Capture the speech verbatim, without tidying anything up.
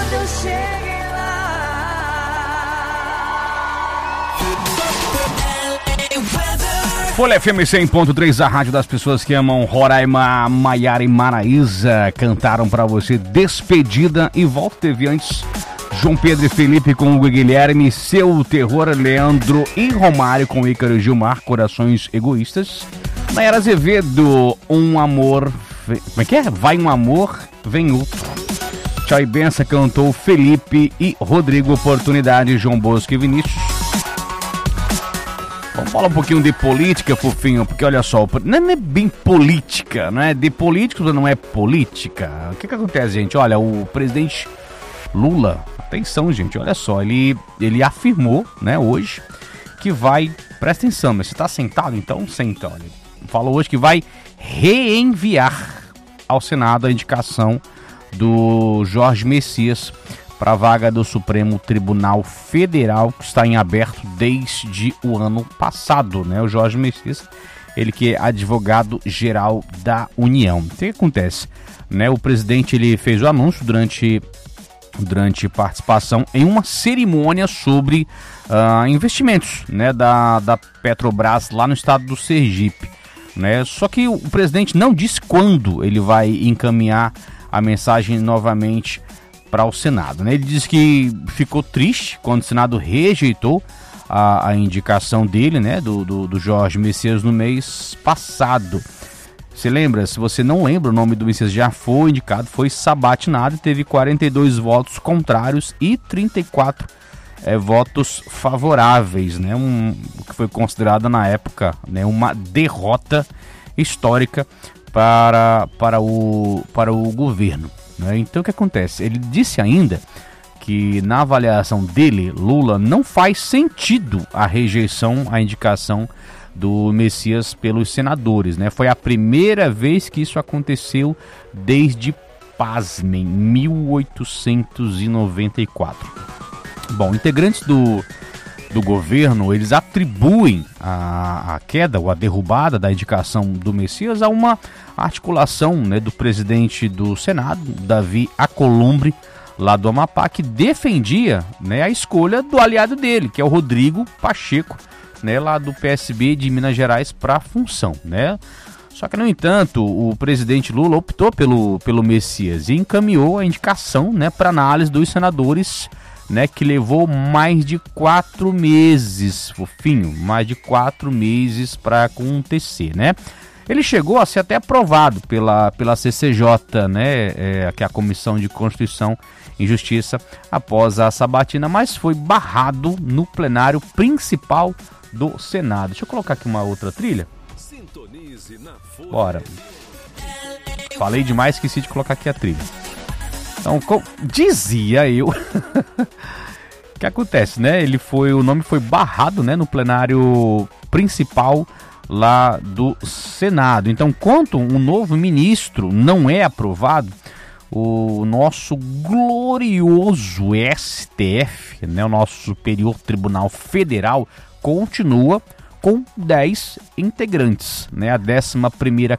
eu cheguei lá. Folha F M cem ponto três, a rádio das pessoas que amam. Roraima, Maiara e Maraísa cantaram pra você Despedida e Volta. Teve antes João Pedro e Felipe com Hugo Guilherme, Seu Terror, Leandro e Romário com Ícaro e Gilmar, Corações Egoístas. Nayara Azevedo, Um Amor... Como é que é? Vai um amor, vem outro. Tchau e benção cantou Felipe e Rodrigo, Oportunidade, João Bosco e Vinícius. Vamos falar um pouquinho de política, fofinho, porque olha só, não é bem política, não é? De políticos não é política. O que que acontece, gente? Olha, o presidente Lula, atenção, gente, olha só, ele, ele afirmou, né, hoje, que vai, presta atenção, mas você tá sentado, então senta, olha. Falou hoje que vai reenviar ao Senado a indicação do Jorge Messias para a vaga do Supremo Tribunal Federal, que está em aberto desde o ano passado, né? O Jorge Messias, ele que é advogado-geral da União. O que acontece? Né? O presidente ele fez o anúncio durante, durante participação em uma cerimônia sobre uh, investimentos, né? da, da Petrobras lá no estado do Sergipe. Né? Só que o presidente não disse quando ele vai encaminhar a mensagem novamente para o Senado, né? Ele disse que ficou triste quando o Senado rejeitou a, a indicação dele, né? do, do, do Jorge Messias no mês passado. Você lembra? Se você não lembra, o nome do Messias já foi indicado, foi sabatinado e teve quarenta e dois votos contrários e trinta e quatro é, votos favoráveis, né? Um, que foi considerada na época, né, uma derrota histórica para, para, o, para o governo. Então o que acontece? Ele disse ainda que na avaliação dele, Lula, não faz sentido a rejeição, a indicação do Messias pelos senadores, né? Foi a primeira vez que isso aconteceu desde, pasmem, mil oitocentos e noventa e quatro. Bom, integrantes do, do governo, eles atribuem a, a queda ou a derrubada da indicação do Messias a uma articulação, né, do presidente do Senado, Davi Alcolumbre, lá do Amapá, que defendia, né, a escolha do aliado dele, que é o Rodrigo Pacheco, né, lá do P S B de Minas Gerais, para a função, né? Só que, no entanto, o presidente Lula optou pelo, pelo Messias e encaminhou a indicação, né, para análise dos senadores, né, que levou mais de quatro meses, fofinho, mais de quatro meses para acontecer, né? Ele chegou a ser até aprovado pela, pela C C J, né, é, que é a Comissão de Constituição e Justiça, após a sabatina, mas foi barrado no plenário principal do Senado. Deixa eu colocar aqui uma outra trilha. Bora. Falei demais, esqueci de colocar aqui a trilha. Então, como dizia eu, o que acontece, né? Ele foi, o nome foi barrado, né, no plenário principal lá do Senado. Então, quando um novo ministro não é aprovado, o nosso glorioso S T F, né, o nosso Superior Tribunal Federal, continua com dez integrantes, né? A décima primeira